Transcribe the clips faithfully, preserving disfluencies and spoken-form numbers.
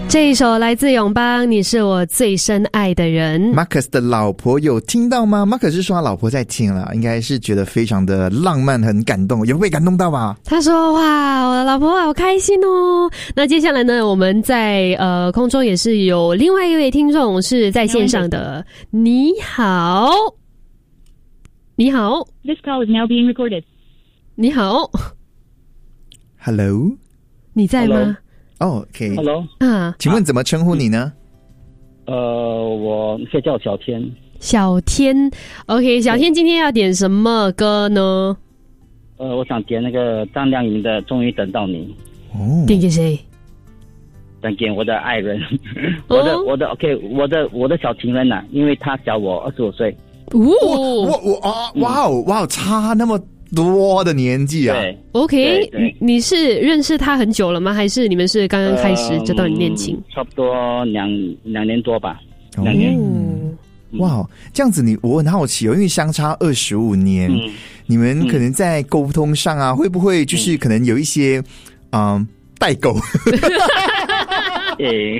这一首来自永邦，你是我最深爱的人。 Marcus 的老婆有听到吗？ Marcus 是说他老婆在听了，应该是觉得非常的浪漫，很感动，有被感动到吧？ 他说哇，我的老婆好开心哦。那接下来呢，我们在呃空中也是有另外一位听众是在线上的。你好，你好， This call is now being recorded. 你好 Hello， 你在吗？ 哦 OK Hello 啊， 请问怎么称呼你呢？ 呃，我可以叫我小天。 小天 OK， 小天今天要点什么歌呢？ 呃，我想点那个张靓颖的《终于等到你》。 哦， 点给谁？ 点给我的爱人，我的、 哦、 我的 OK， 我的我的小情人呐、啊，因为他小我二十五岁。 哦， 我我啊，哇哦哇哦，差那么多的年纪啊。 对 OK， 对对， 你是认识他很久了吗？还是你们是刚刚开始这段恋情？ 呃、差不多两两年多吧，两年。 哦， 哇，这样子你我很好奇哦，因为相差二十五年、嗯，你们可能在沟通上啊，嗯、会不会就是可能有一些嗯代沟？ 诶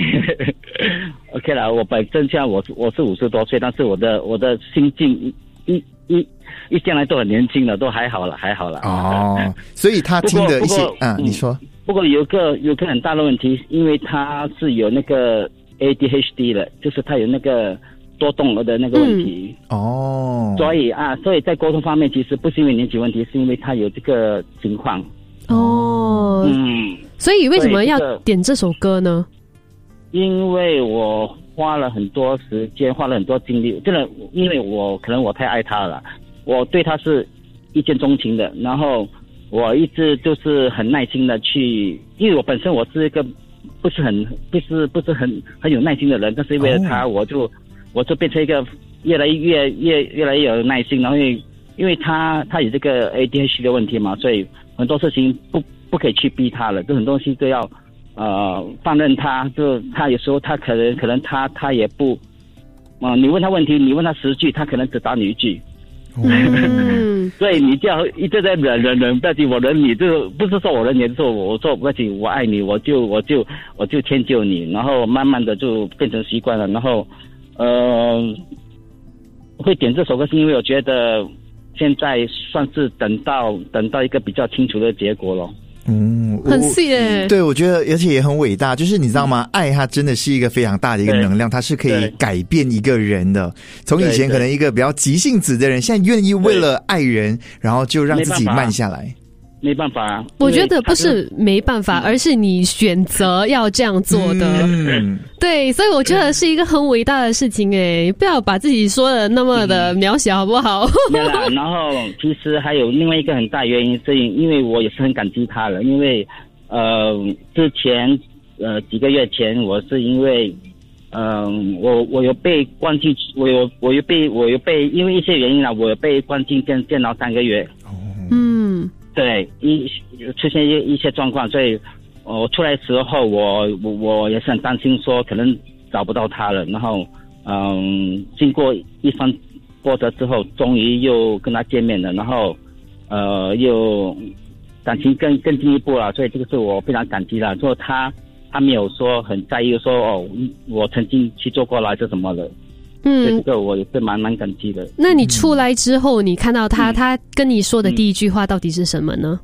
，OK 啦，我本身现在我是我是五十多岁，但是我的我的心境一一一向来都很年轻的，都还好了，还好了。 哦，所以他听的一些啊，你说。 不过有个有个很大的问题，因为他是有那个 A D H D 的，就是他有那个多动儿的那个问题。 嗯、哦， 所以啊，所以在沟通方面，其实不是因为年纪问题，是因为他有这个情况。 哦， 嗯， 所以为什么要点这首歌呢？ 因为我花了很多时间，花了很多精力，真的，因为我可能我太爱他了，我对他是一见钟情的，然后我一直就是很耐心的去，因为我本身我是一个不是很不是不是很很有耐心的人，但是为了他，我就我就变成一个越来越越越来越有耐心，然后因为因为他他有这个 A D H D 的问题嘛，所以很多事情不不可以去逼他了，就很多东西都要。呃，放任他，就他有时候他可能可能他他也不，啊、呃，你问他问题，你问他十句，他可能只答你一句，嗯，所以你就要一直在忍忍忍，不要紧，我忍你，就不是说我忍你，说我说不要紧，我爱你，我就我就我就迁就你，然后慢慢的就变成习惯了，然后呃，会点这首歌是因为我觉得现在算是等到等到一个比较清楚的结果了。 嗯， 很细耶。 对，我觉得而且也很伟大，就是你知道吗、嗯、爱它真的是一个非常大的一个能量，它是可以改变一个人的。从以前可能一个比较急性子的人，现在愿意为了爱人，然后就让自己慢下来。 没办法、啊， 我觉得不是没办法，而是你选择要这样做的。嗯，对，所以我觉得是一个很伟大的事情诶，不要把自己说的那么的渺小，好不好？ 对啦，然后其实还有另外一个很大原因，是因为我也是很感激他了，因为呃之前呃几个月前我是因为嗯、呃、我我有被关进，我有我有被我有被因为一些原因啦，我有被关进监监牢三个月。 嗯。对， 一出现一一些状况，所以我出来的时候，我我我也是很担心，说可能找不到他了。然后，嗯，经过一番波折之后，终于又跟他见面了，然后，呃，又感情更更进一步了。所以这个是我非常感激的。说他他没有说很在意说哦，我曾经去做过来这什么的。嗯，这个我也是蛮蛮感激的。 那你出来之后，你看到他，嗯、他跟你说的第一句话到底是什么呢？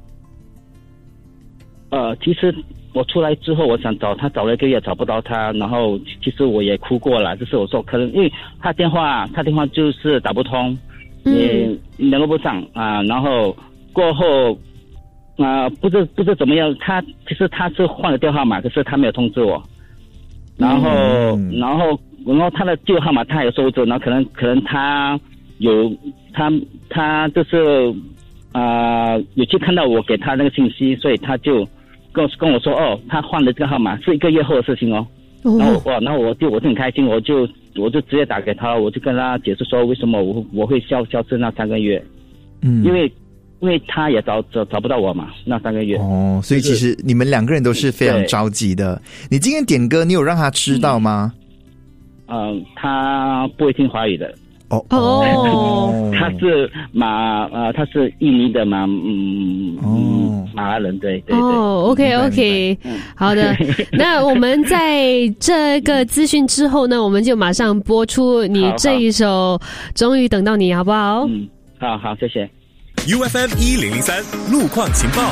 呃，其实我出来之后，我想找他，找了一个月找不到他，然后其实我也哭过了。就是我说，可能因为他电话，他电话就是打不通，也联络不上啊、呃。然后过后啊、呃，不知不知怎么样，他其实他是换了电话号码，可是他没有通知我。然后，嗯、然后。然后他的旧号码他也收着，然后可能可能他有他他就是啊、呃、有去看到我给他那个信息，所以他就跟我跟我说哦，他换了这个号码是一个月后的事情哦。哦然后哇，然后我就我就很开心，我就我就直接打给他，我就跟他解释说为什么我我会消消失那三个月，嗯，因为因为他也找找找不到我嘛，那三个月哦，所以其实你们两个人都是非常着急的。你今天点歌，你有让他知道吗？ 嗯，呃、他不会听华语的。 哦哦， 他是马呃，他是印尼的马嗯哦马来人，对对对。 哦 ，OK OK，好的。那我们在这个资讯之后呢，我们就马上播出你这一首《终于等到你》，好不好？ 嗯，好好，谢谢。 U F M 一零零三路况情报。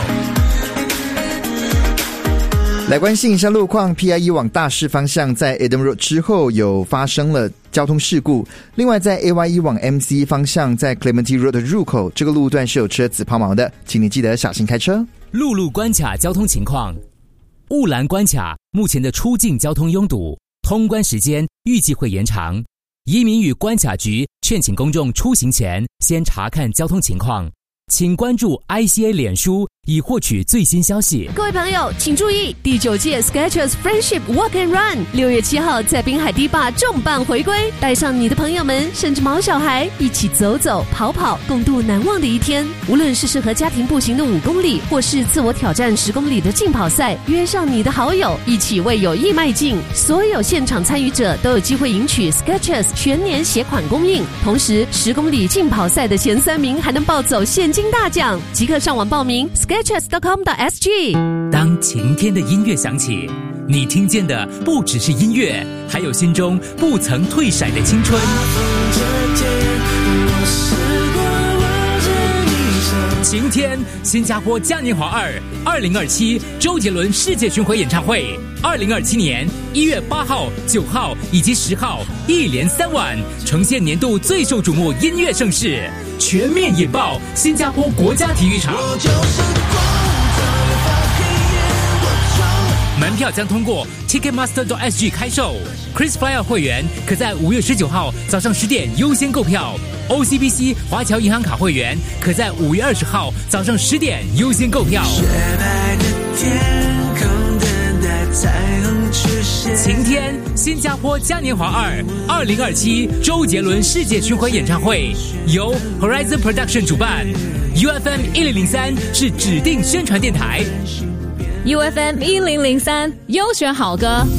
来关心一下路况 ，P I E 往大市方向在 Adam Road 之后有发生了交通事故。另外，在 A Y E 往 M C 方向在 Clementi Road 的入口，这个路段是有车子抛锚的，请你记得小心开车。 陆路关卡交通情况：雾兰关卡目前的出境交通拥堵，通关时间预计会延长。移民与关卡局劝请公众出行前先查看交通情况。请关注 I C A 脸书以获取最新消息。 各位朋友请注意，第九届 Skechers Friendship Walk and Run 六月七号在滨海堤坝重磅回归，带上你的朋友们甚至毛小孩一起走走跑跑，共度难忘的一天。无论是适合家庭步行的五公里，或是自我挑战十公里的竞跑赛，约上你的好友一起为友谊迈进。所有现场参与者都有机会赢取 Skechers 全年鞋款供应，同时十公里竞跑赛的前三名还能抱走现金大奖，即刻上网报名 skechers dot com dot s g。 当晴天的音乐响起，你听见的不只是音乐，还有心中不曾退闪的青春。晴天，新加坡嘉年华二二零二七周杰伦世界巡回演唱会，二零二七年一月八号、九号以及十号，一连三晚，呈现年度最受瞩目音乐盛事，全面引爆新加坡国家体育场。门票将通过 Ticketmaster dot s g 开售 ，KrisFlyer 会员可在五月十九号早上十点优先购票。O C B C 华侨银行卡会员可在五月二十号早上十点优先购票。晴天，新加坡嘉年华二二零二七周杰伦世界巡回演唱会由 Horizon Production 主办 ，U F M 一零零三是指定宣传电台。 U F M 一零零三优选好歌。